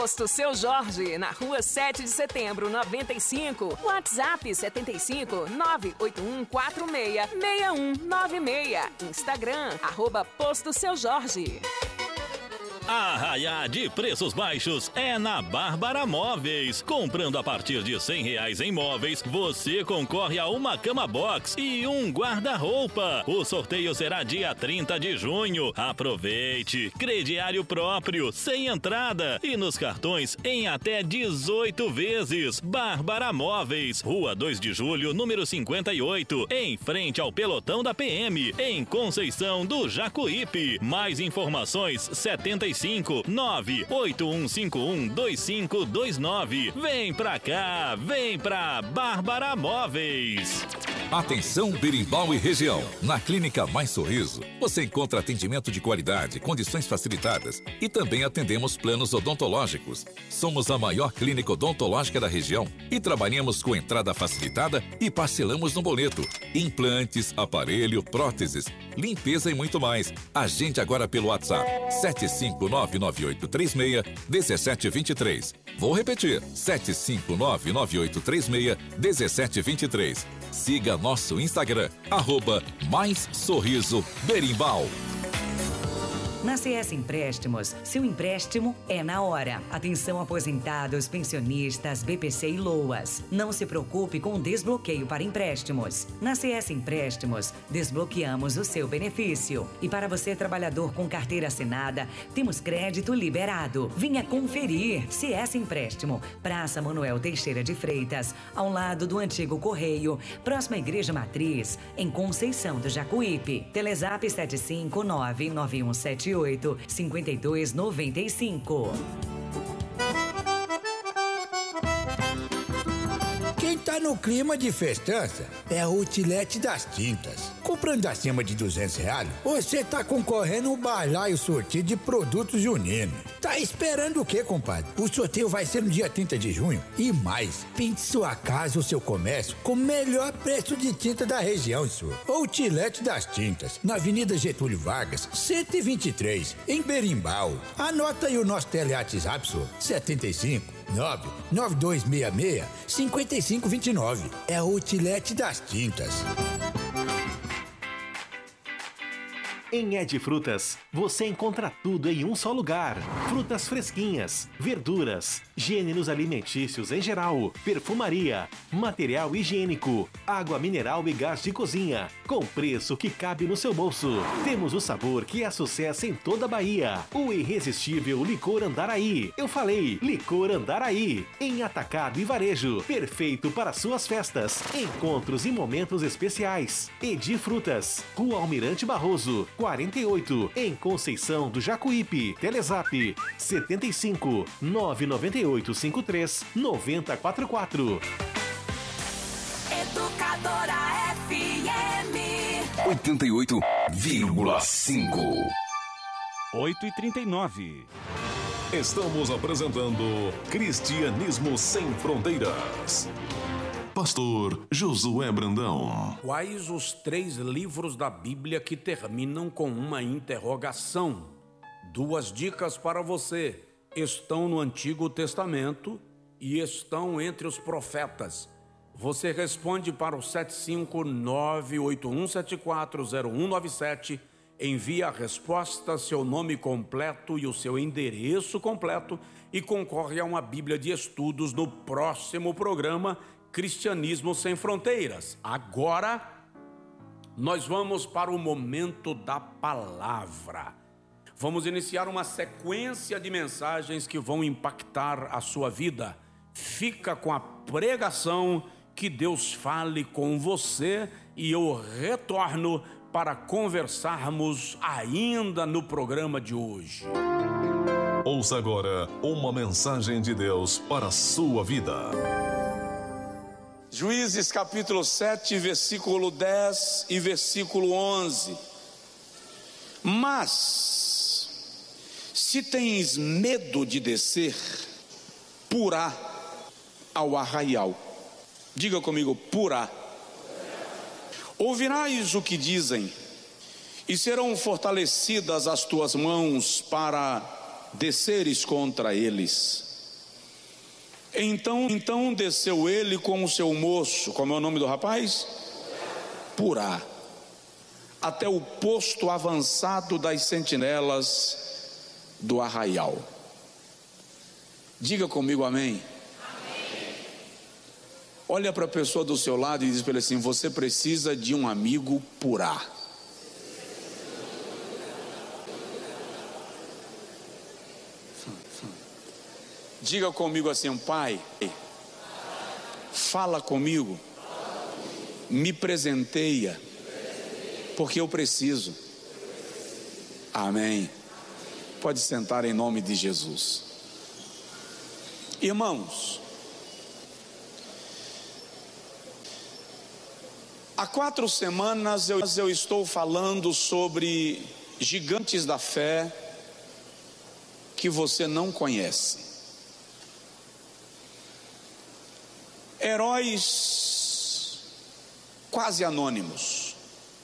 Posto Seu Jorge, na rua 7 de setembro, 95. WhatsApp 75 98146 6196. Instagram, @Posto Seu Jorge. Arraiá de preços baixos é na Bárbara Móveis. Comprando a partir de R$100 em móveis, você concorre a uma cama box e um guarda-roupa. O sorteio será dia 30 de junho. Aproveite! Crediário próprio, sem entrada e nos cartões em até 18 vezes. Bárbara Móveis, Rua 2 de Julho, número 58, em frente ao pelotão da PM, em Conceição do Jacuípe. Mais informações 75 981512529. Vem pra cá, vem pra Bárbara Móveis. Atenção Berimbau e região. Na Clínica Mais Sorriso, você encontra atendimento de qualidade, condições facilitadas e também atendemos planos odontológicos. Somos a maior clínica odontológica da região e trabalhamos com entrada facilitada e parcelamos no boleto. Implantes, aparelho, próteses, limpeza e muito mais. Agende agora pelo WhatsApp 75998361723. Vou repetir, 75998361723. Siga nosso Instagram, @MaisSorrisoBerimbau. Na CS Empréstimos, seu empréstimo é na hora. Atenção aposentados, pensionistas, BPC e LOAS. Não se preocupe com o desbloqueio para empréstimos. Na CS Empréstimos, desbloqueamos o seu benefício. E para você, trabalhador com carteira assinada, temos crédito liberado. Venha conferir. CS Empréstimo, Praça Manuel Teixeira de Freitas, ao lado do antigo Correio, próxima à Igreja Matriz, em Conceição do Jacuípe. Telezap 75991785295. Quem tá no clima de festança é a Outlet das Tintas. Comprando acima de R$200, você tá concorrendo um balaio sorteio de produtos juninos. Tá esperando o quê, compadre? O sorteio vai ser no dia 30 de junho. E mais, pinte sua casa ou seu comércio com o melhor preço de tinta da região, senhor. Outlet das Tintas, na Avenida Getúlio Vargas, 123, em Berimbau. Anota aí o nosso WhatsApp, senhor. 75 99266-5529. É a Outlet das Tintas. Em Ed Frutas, você encontra tudo em um só lugar. Frutas fresquinhas, verduras, gêneros alimentícios em geral, perfumaria, material higiênico, água mineral e gás de cozinha, com preço que cabe no seu bolso. Temos o sabor que é sucesso em toda a Bahia. O irresistível Licor Andaraí. Eu falei, Licor Andaraí. Em atacado e varejo. Perfeito para suas festas, encontros e momentos especiais. Edi Frutas, Rua Almirante Barroso, 48, em Conceição do Jacuípe. Telezap 75 99853 9044. Educadora FM 88,5. 8h39. Estamos apresentando Cristianismo Sem Fronteiras. Pastor Josué Brandão. Quais os 3 livros da Bíblia que terminam com uma interrogação? 2 dicas para você. Estão no Antigo Testamento e estão entre os profetas. Você responde para o 75981740197. Envia a resposta, seu nome completo e o seu endereço completo e concorre a uma Bíblia de estudos no próximo programa Cristianismo Sem Fronteiras. Agora, nós vamos para o momento da palavra. Vamos iniciar uma sequência de mensagens que vão impactar a sua vida. Fica com a pregação, que Deus fale com você e eu retorno para conversarmos ainda no programa de hoje. Ouça agora uma mensagem de Deus para a sua vida. Juízes capítulo 7, versículo 10 e versículo 11. Mas, se tens medo de descer, purá ao arraial. Diga comigo, purá. Ouvirás o que dizem, e serão fortalecidas as tuas mãos para desceres contra eles. Então desceu ele com o seu moço, como é o nome do rapaz? Purá, até o posto avançado das sentinelas do arraial. Diga comigo amém. Olha para a pessoa do seu lado e diz para ele assim: você precisa de um amigo Purá. Diga comigo assim: pai, fala comigo, me presenteia, porque eu preciso. Amém. Pode sentar em nome de Jesus. Irmãos, há 4 semanas eu estou falando sobre gigantes da fé que você não conhece. Heróis quase anônimos.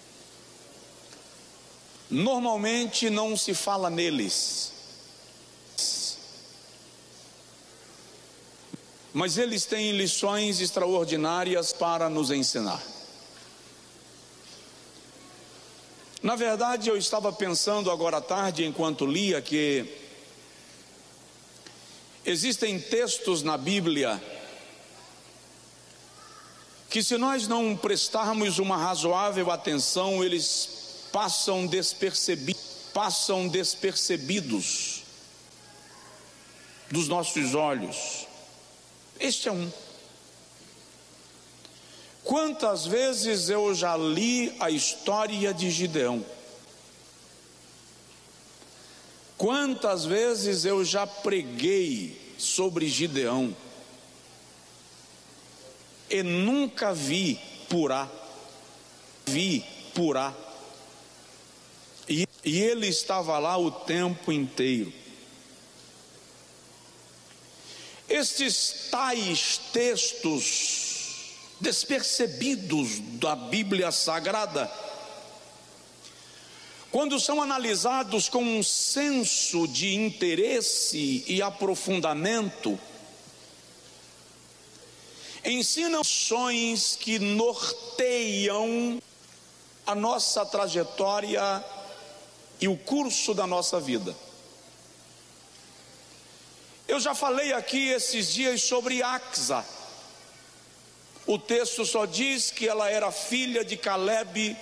Normalmente não se fala neles, mas eles têm lições extraordinárias para nos ensinar. Na verdade, eu estava pensando agora à tarde, enquanto lia, que existem textos na Bíblia que, se nós não prestarmos uma razoável atenção, eles passam despercebidos dos nossos olhos. Este é um. Quantas vezes eu já li a história de Gideão? Quantas vezes eu já preguei sobre Gideão? E nunca vi Purá. E ele estava lá o tempo inteiro. Estes tais textos despercebidos da Bíblia Sagrada, quando são analisados com um senso de interesse e aprofundamento, ensinam lições que norteiam a nossa trajetória e o curso da nossa vida. Eu já falei aqui esses dias sobre Axa. O texto só diz que ela era filha de Caleb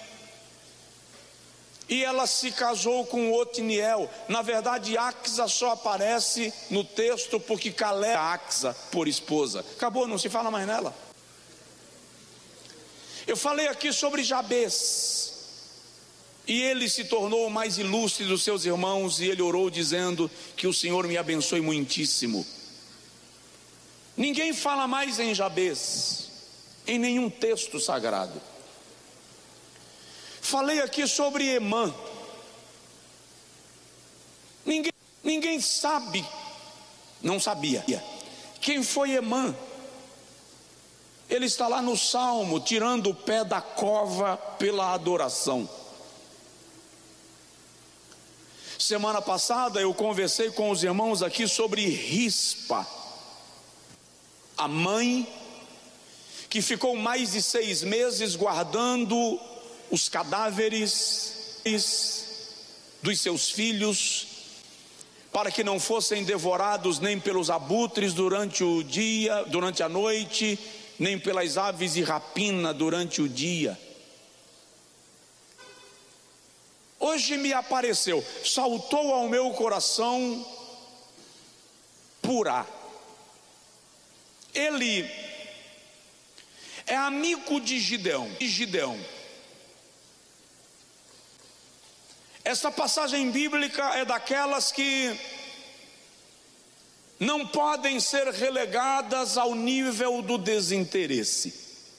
e ela se casou com Otniel. Na verdade, Axa só aparece no texto porque Caleb Axa por esposa. Acabou, não se fala mais nela. Eu falei aqui sobre Jabez, e ele se tornou o mais ilustre dos seus irmãos, e ele orou dizendo: que o Senhor me abençoe muitíssimo. Ninguém fala mais em Jabez em nenhum texto sagrado. Falei aqui sobre Emã. Ninguém sabe, não sabia quem foi Emã. Ele está lá no Salmo, tirando o pé da cova pela adoração. Semana passada eu conversei com os irmãos aqui sobre Rispa, a mãe que ficou mais de 6 meses guardando os cadáveres dos seus filhos, para que não fossem devorados nem pelos abutres durante o dia, durante a noite, nem pelas aves de rapina durante o dia. Hoje me apareceu, saltou ao meu coração Purá. Ele é amigo de Gideão. Esta passagem bíblica é daquelas que não podem ser relegadas ao nível do desinteresse.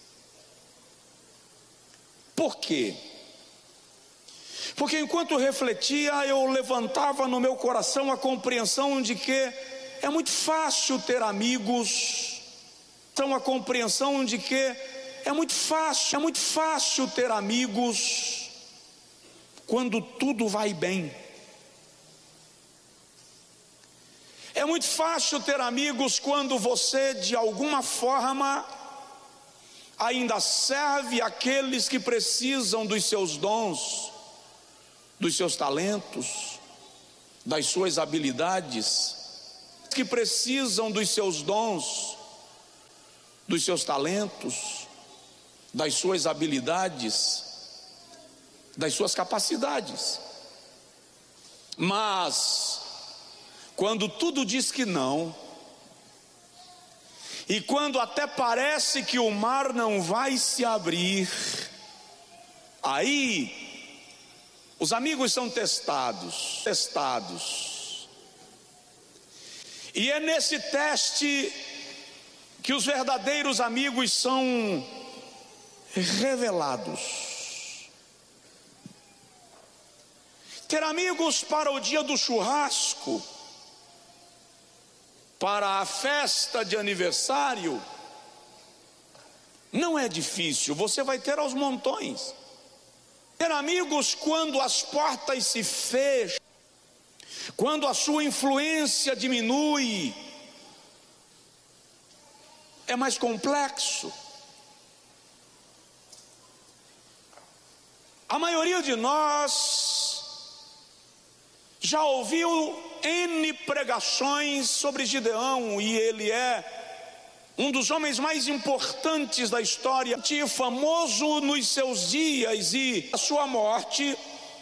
Por quê? Porque enquanto refletia, eu levantava no meu coração a compreensão de que é muito fácil ter amigos. Então a compreensão de que é muito fácil ter amigos quando tudo vai bem. É muito fácil ter amigos quando você, de alguma forma, ainda serve aqueles que precisam dos seus dons, dos seus talentos, das suas habilidades, que precisam dos seus dons, dos seus talentos, das suas habilidades, das suas capacidades. Mas quando tudo diz que não, e quando até parece que o mar não vai se abrir, aí os amigos são testados. E é nesse teste que os verdadeiros amigos são revelados. Ter amigos para o dia do churrasco, para a festa de aniversário, não é difícil, você vai ter aos montões. Ter amigos quando as portas se fecham, quando a sua influência diminui, é mais complexo. A maioria de nós já ouviu N pregações sobre Gideão, e ele é um dos homens mais importantes da história, famoso nos seus dias e a sua morte,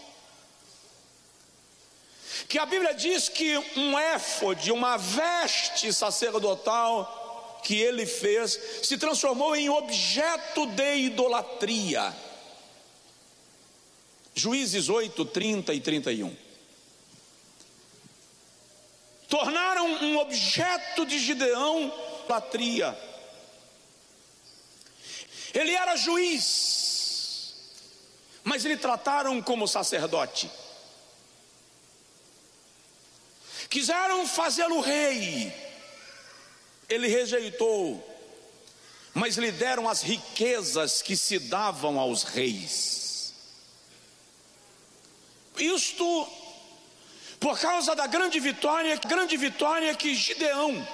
que a Bíblia diz que um éfode, uma veste sacerdotal que ele fez, se transformou em objeto de idolatria. Juízes 8, 30 e 31. Tornaram um objeto de Gideão idolatria. Ele era juiz, mas lhe trataram como sacerdote. Quiseram fazê-lo rei, ele rejeitou, mas lhe deram as riquezas que se davam aos reis. Isto por causa da grande vitória que Gideão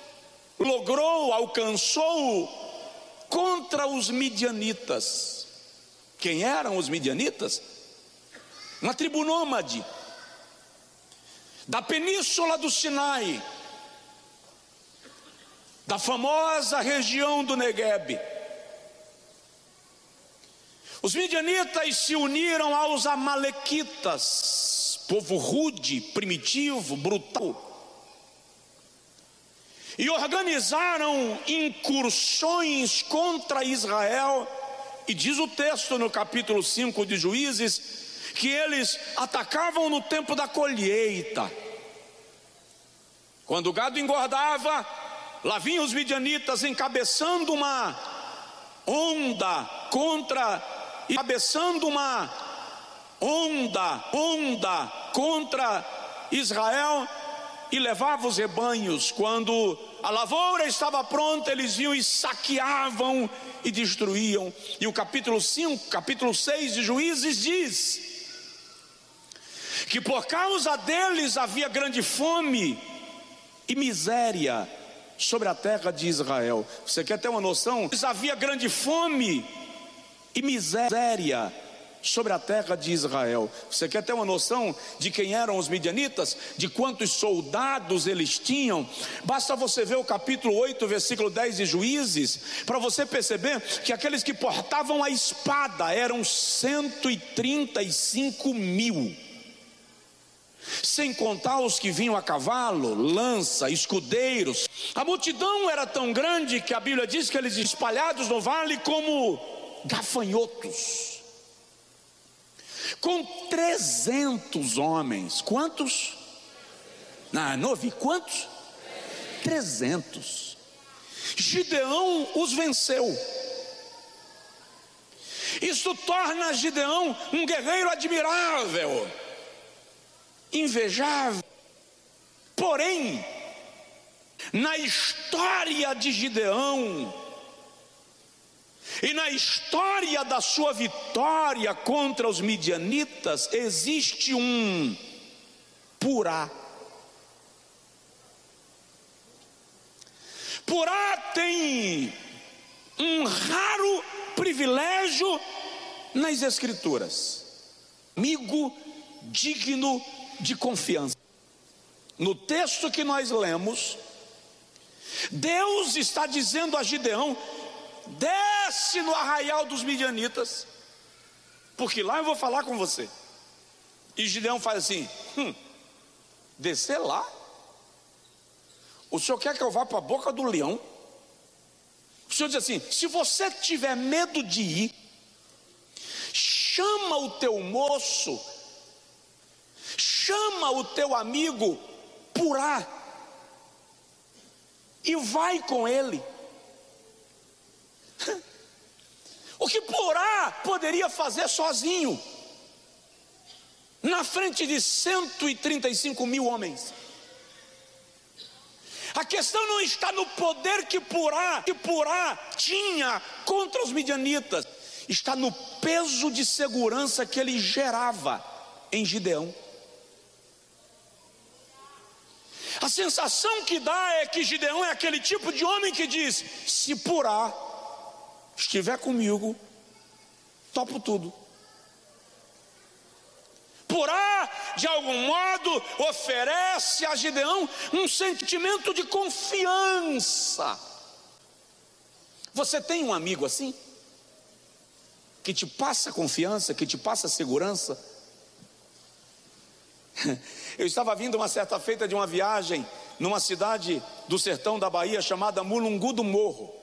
alcançou contra os midianitas. Quem eram os midianitas? Uma tribo nômade da península do Sinai, da famosa região do Negueb. Os midianitas se uniram aos amalequitas, povo rude, primitivo, brutal, e organizaram incursões contra Israel. E diz o texto no capítulo 5 de Juízes que eles atacavam no tempo da colheita. Quando o gado engordava, lá vinham os midianitas encabeçando uma onda contra Israel, e levava os rebanhos. Quando a lavoura estava pronta, eles vinham e saqueavam e destruíam. E o capítulo 6 de Juízes diz que por causa deles havia grande fome e miséria sobre a terra de Israel. Você quer ter uma noção? Havia grande fome e miséria sobre a terra de Israel. Você quer ter uma noção de quem eram os midianitas? De quantos soldados eles tinham? Basta você ver o capítulo 8, versículo 10 de Juízes, para você perceber que aqueles que portavam a espada eram 135 mil. Sem contar os que vinham a cavalo, lança, escudeiros. A multidão era tão grande que a Bíblia diz que eles espalhados no vale como gafanhotos. Com 300 homens. Quantos? Não ouvi. Quantos? 300. Gideão os venceu. Isso torna Gideão um guerreiro admirável, invejável. Porém, na história de Gideão e na história da sua vitória contra os midianitas, existe um purá. Purá tem um raro privilégio nas Escrituras: amigo digno de confiança. No texto que nós lemos, Deus está dizendo a Gideão: desce no arraial dos midianitas, porque lá eu vou falar com você. E Gideão faz assim: descer lá? O senhor quer que eu vá para a boca do leão? O senhor diz assim: se você tiver medo de ir, chama o teu moço, chama o teu amigo Purá e vai com ele. O que Purá poderia fazer sozinho, na frente de 135 mil homens? A questão não está no poder que Purá tinha contra os midianitas, está no peso de segurança que ele gerava em Gideão. A sensação que dá é que Gideão é aquele tipo de homem que diz: se Purá estiver comigo, topo tudo. Purá, de algum modo, oferece a Gideão um sentimento de confiança. Você tem um amigo assim? Que te passa confiança, que te passa segurança? Eu estava vindo uma certa feita de uma viagem numa cidade do sertão da Bahia chamada Mulungu do Morro.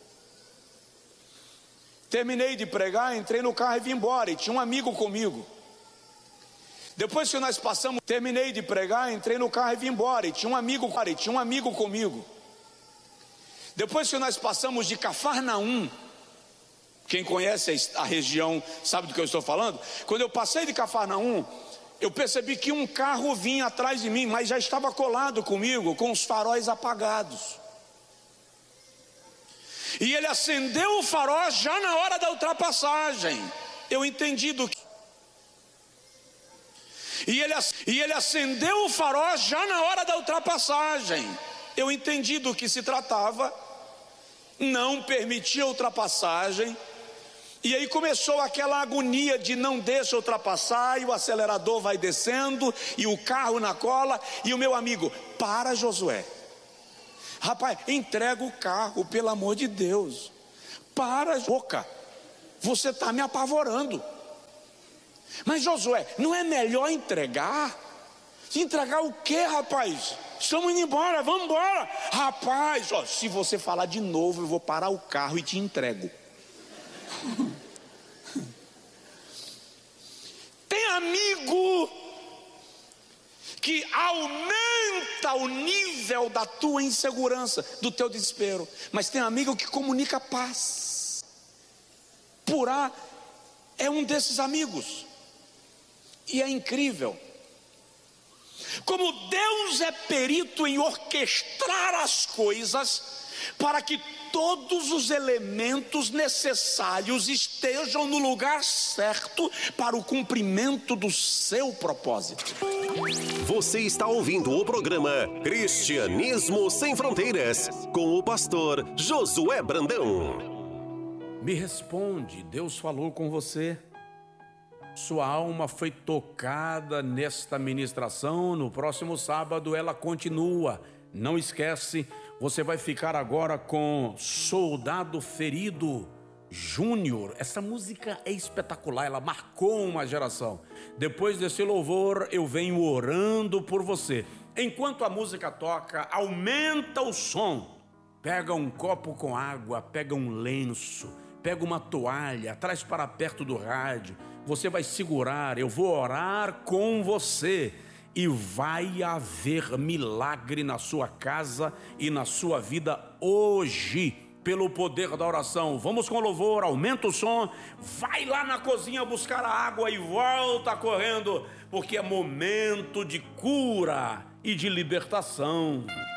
Terminei de pregar, entrei no carro e vim embora, e tinha um amigo comigo. Depois que nós passamos, terminei de pregar, entrei no carro e vim embora, e tinha um amigo comigo. Depois que nós passamos de Cafarnaum, quem conhece a região sabe do que eu estou falando. Quando eu passei de Cafarnaum, eu percebi que um carro vinha atrás de mim, mas já estava colado comigo, com os faróis apagados. E ele acendeu o farol já na hora da ultrapassagem. Eu entendi do que... E ele acendeu o farol já na hora da ultrapassagem. Eu entendi do que se tratava. Não permitia ultrapassagem. E aí começou aquela agonia de não deixa ultrapassar, e o acelerador vai descendo, e o carro na cola, e o meu amigo: para, Josué. Rapaz, entrega o carro, pelo amor de Deus. Para, boca. Você está me apavorando. Mas Josué, não é melhor entregar? Entregar o quê, rapaz? Estamos indo embora, vamos embora. Rapaz, ó, se você falar de novo, eu vou parar o carro e te entrego. Tem amigo que aumenta o nível da tua insegurança, do teu desespero. Mas tem amigo que comunica paz. Purá é um desses amigos. E é incrível como Deus é perito em orquestrar as coisas para que todos os elementos necessários estejam no lugar certo para o cumprimento do seu propósito. Você está ouvindo o programa Cristianismo Sem Fronteiras, com o pastor Josué Brandão. Me responde, Deus falou com você? Sua alma foi tocada nesta ministração? No próximo sábado ela continua. Não esquece, você vai ficar agora com Soldado Ferido Júnior. Essa música é espetacular, ela marcou uma geração. Depois desse louvor eu venho orando por você. Enquanto a música toca, aumenta o som. Pega um copo com água, pega um lenço, pega uma toalha, traz para perto do rádio. Você vai segurar, eu vou orar com você. E vai haver milagre na sua casa e na sua vida hoje, pelo poder da oração. Vamos com louvor, aumenta o som, vai lá na cozinha buscar a água e volta correndo, porque é momento de cura e de libertação.